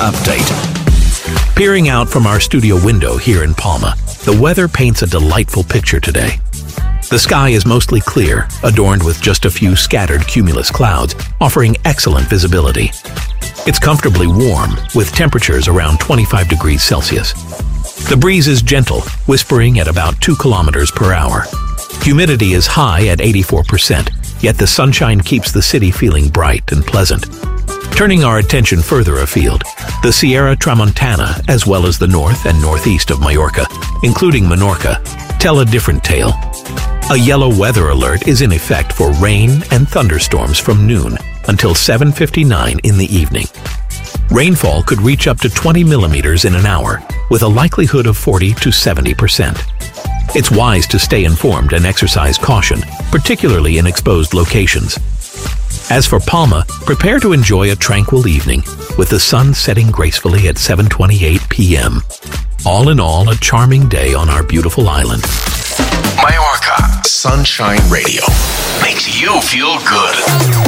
update. Peering out from our studio window here in Palma, the weather paints a delightful picture today. The sky is mostly clear, adorned with just a few scattered cumulus clouds, offering excellent visibility. It's comfortably warm, with temperatures around 25 degrees Celsius. The breeze is gentle, whispering at about 2 kilometers per hour. Humidity is high at 84%, yet the sunshine keeps the city feeling bright and pleasant. Turning our attention further afield, the Sierra Tramontana, as well as the north and northeast of Mallorca, including Menorca, tell a different tale. A yellow weather alert is in effect for rain and thunderstorms from noon until 7:59 in the evening. Rainfall could reach up to 20 millimeters in an hour, with a likelihood of 40 to 70%. It's wise to stay informed and exercise caution, particularly in exposed locations. As for Palma, prepare to enjoy a tranquil evening, with the sun setting gracefully at 7:28 p.m. All in all, a charming day on our beautiful island. Mallorca Sunshine Radio makes you feel good.